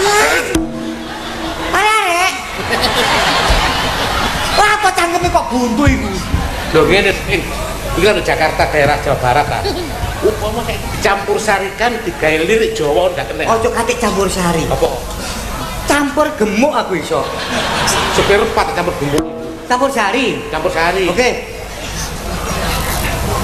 Arek. Wah, apa cangkeme kok buntu iku? Lho ngene iki kan Jakarta daerah Jawa Barat ta. Upama kayak campur sarikan digawe lirik Jawa ndak kena. Ojo katik campur sari. Apa? Campur gemuk aku iso. Seperempat campur gemuk. Campur sari. Campur sari. Oke.